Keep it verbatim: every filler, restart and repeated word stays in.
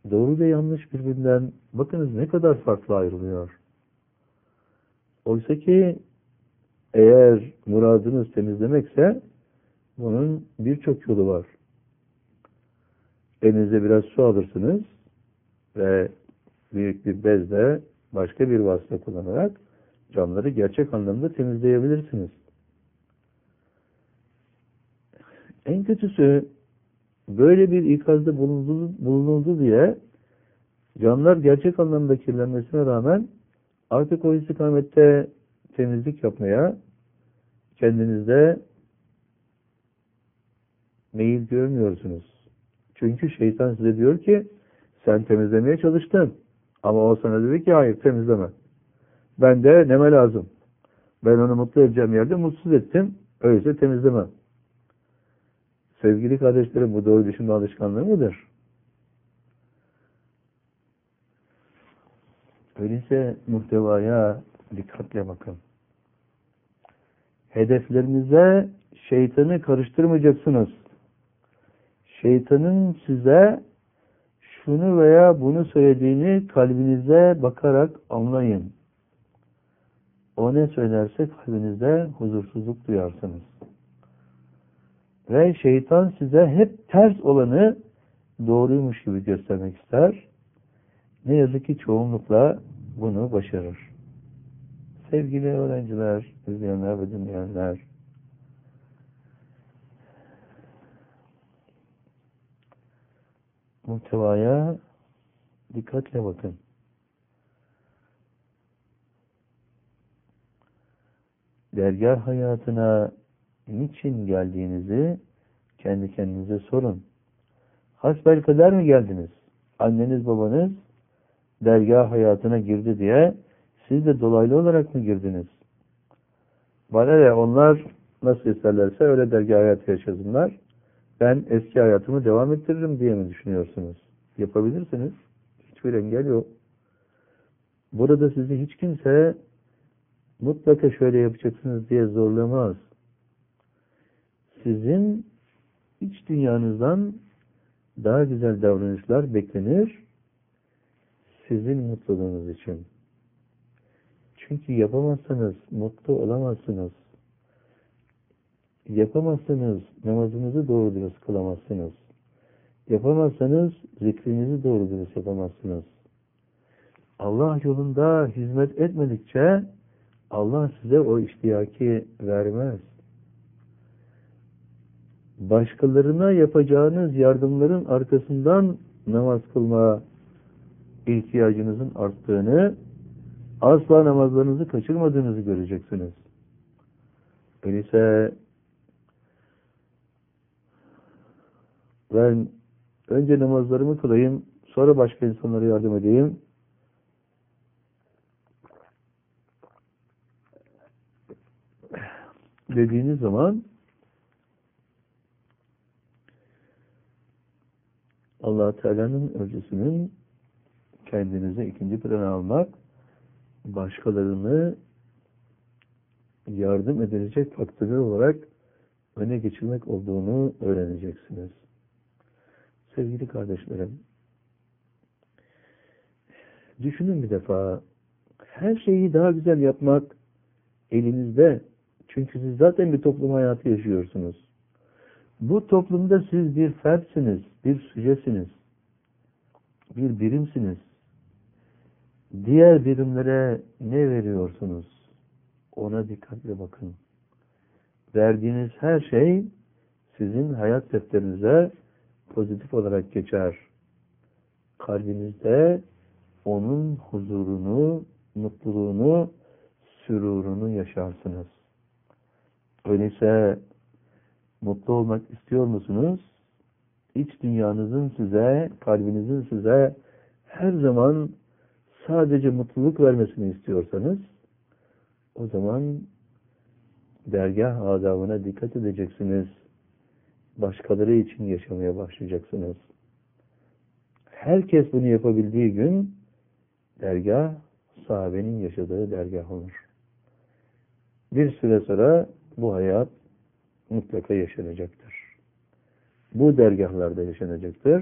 Doğru ve yanlış birbirinden bakınız ne kadar farklı ayrılıyor. Oysa ki eğer muradınız temizlemekse bunun birçok yolu var. Elinize biraz su alırsınız ve büyük bir bezle başka bir vasıta kullanarak camları gerçek anlamda temizleyebilirsiniz. En kötüsü böyle bir ikazda bulundu, bulunuldu diye camlar gerçek anlamda kirlenmesine rağmen artık o istikamette temizlik yapmaya kendinizde meyil görmüyorsunuz. Çünkü şeytan size diyor ki sen temizlemeye çalıştın. Ama o sana dedi ki hayır temizleme. Ben de neme lazım. Ben onu mutlu edeceğim yerde mutsuz ettim. Öyleyse temizlemem. Sevgili kardeşlerim, bu doğru düşünme alışkanlığı mıdır? Öyleyse muhtevaya dikkatle bakın. Hedeflerinize şeytanı karıştırmayacaksınız. Şeytanın size şunu veya bunu söylediğini kalbinize bakarak anlayın. O ne söylerse kalbinizde huzursuzluk duyarsınız. Ve şeytan size hep ters olanı doğruymuş gibi göstermek ister. Ne yazık ki çoğunlukla bunu başarır. Sevgili öğrenciler, izleyenler ve dinleyenler, muhtevaya dikkatle bakın. Dergah hayatına niçin geldiğinizi kendi kendinize sorun. Hasbelkader mi geldiniz? Anneniz babanız dergah hayatına girdi diye siz de dolaylı olarak mı girdiniz? Bana ne, onlar nasıl isterlerse öyle dergah hayatı yaşasınlar. Ben eski hayatımı devam ettiririm diye mi düşünüyorsunuz? Yapabilirsiniz. Hiçbir engel yok. Burada sizi hiç kimse mutlaka şöyle yapacaksınız diye zorlamaz. Sizin iç dünyanızdan daha güzel davranışlar beklenir sizin mutluluğunuz için. Çünkü yapamazsanız mutlu olamazsınız. Yapamazsanız namazınızı doğru dürüst kılamazsınız. Yapamazsanız zikrinizi doğru dürüst yapamazsınız. Allah yolunda hizmet etmedikçe Allah size o iştiyaki vermez. Başkalarına yapacağınız yardımların arkasından namaz kılma ihtiyacınızın arttığını, asla namazlarınızı kaçırmadığınızı göreceksiniz. Öyleyse ben önce namazlarımı kılayım, sonra başka insanlara yardım edeyim. Dediğiniz zaman Allah Teala'nın ölçüsünün kendinize ikinci plana almak, başkalarını yardım edilecek faktörler olarak öne geçirmek olduğunu öğreneceksiniz. Sevgili kardeşlerim, düşünün bir defa, her şeyi daha güzel yapmak elinizde. Çünkü siz zaten bir toplum hayatı yaşıyorsunuz. Bu toplumda siz bir fertsiniz, bir sücesiniz, bir birimsiniz. Diğer birimlere ne veriyorsunuz? Ona dikkatle bakın. Verdiğiniz her şey sizin hayat defterinize pozitif olarak geçer. Kalbinizde onun huzurunu, mutluluğunu, sürurunu yaşarsınız. Öyleyse mutlu olmak istiyor musunuz? İç dünyanızın size, kalbinizin size her zaman sadece mutluluk vermesini istiyorsanız, o zaman dergah adabına dikkat edeceksiniz. Başkaları için yaşamaya başlayacaksınız. Herkes bunu yapabildiği gün dergah sahabenin yaşadığı dergah olur. Bir süre sonra bu hayat mutlaka yaşanacaktır. Bu dergahlarda yaşanacaktır.